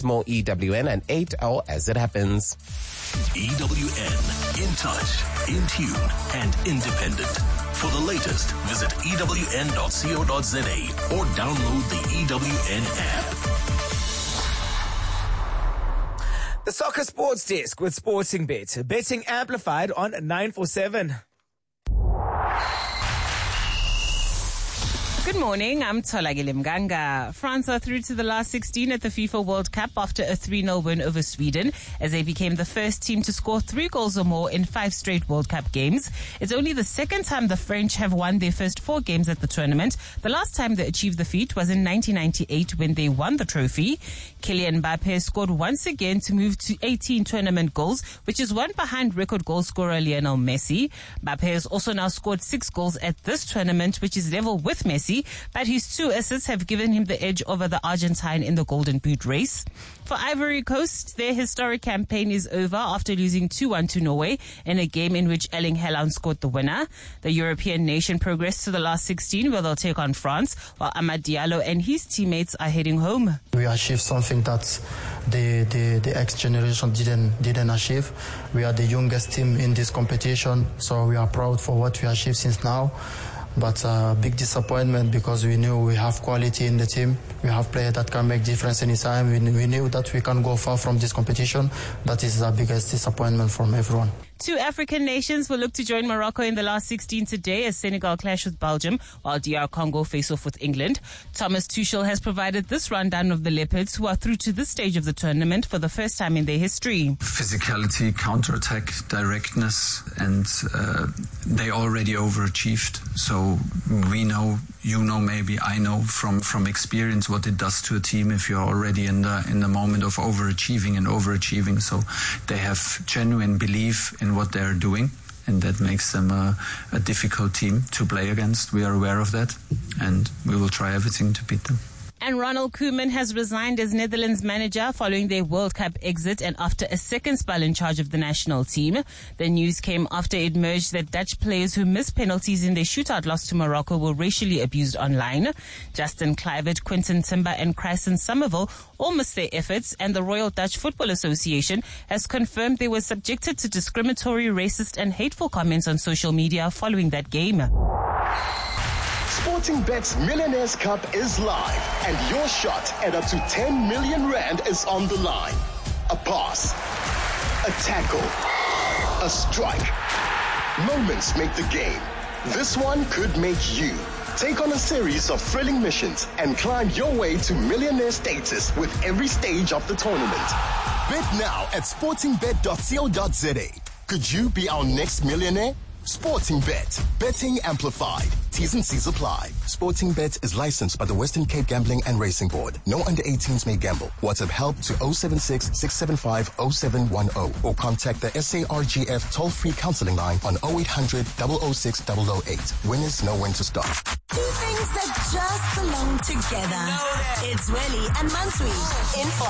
More EWN and 8 or as it happens. EWN, in touch, in tune, and independent. For the latest, visit ewn.co.za or download the EWN app. The Soccer Sports Desk with Sporting Bet. Betting amplified on 947. Good morning, I'm Tolagile Mganga. France are through to the last 16 at the FIFA World Cup after a 3-0 win over Sweden, as they became the first team to score 3 goals or more in 5 straight World Cup games. It's only the second time the French have won their first 4 games at the tournament. The last time they achieved the feat was in 1998 when they won the trophy. Kylian Mbappe scored once again to move to 18 tournament goals, which is one behind record goal scorer Lionel Messi. Mbappe has also now scored 6 goals at this tournament, which is level with Messi, but his 2 assists have given him the edge over the Argentine in the Golden Boot race. For Ivory Coast, their historic campaign is over after losing 2-1 to Norway in a game in which Erling Haaland scored the winner. The European nation progressed to the last 16 where they'll take on France, while Amad Diallo and his teammates are heading home. We achieved something that the X generation didn't achieve. We are the youngest team in this competition, so we are proud for what we achieved since now. But big disappointment because we knew we have quality in the team. We have players that can make difference anytime. We knew that we can go far from this competition. That is the biggest disappointment from everyone. 2 African nations will look to join Morocco in the last 16 today as Senegal clash with Belgium, while DR Congo face off with England. Thomas Tuchel has provided this rundown of the Leopards, who are through to this stage of the tournament for the first time in their history. Physicality, counter-attack, directness, and they already overachieved. So we know, you know, maybe I know from experience what it does to a team if you're already in the moment of overachieving. So they have genuine belief in what they're doing, and that makes them a difficult team to play against. We are aware of that, and we will try everything to beat them. And Ronald Koeman has resigned as Netherlands manager following their World Cup exit and after a second spell in charge of the national team. The news came after it emerged that Dutch players who missed penalties in their shootout loss to Morocco were racially abused online. Justin Kluivert, Quinton Timber and Chryson Somerville all missed their efforts, and the Royal Dutch Football Association has confirmed they were subjected to discriminatory, racist and hateful comments on social media following that game. Sporting Bet's Millionaires Cup is live, and your shot at up to 10 million rand is on the line. A pass, a tackle, a strike. Moments make the game. This one could make you. Take on a series of thrilling missions and climb your way to millionaire status with every stage of the tournament. Bet now at sportingbet.co.za. Could you be our next millionaire? Sporting Bet. Betting amplified. T's and C's apply. Sporting Bet is licensed by the Western Cape Gambling and Racing Board. No under 18s may gamble. WhatsApp help to 076-675-0710 or contact the SARGF toll-free counseling line on 0800 006 008. Winners know when to stop. 2 things that just belong together. It's Welly and Mansui in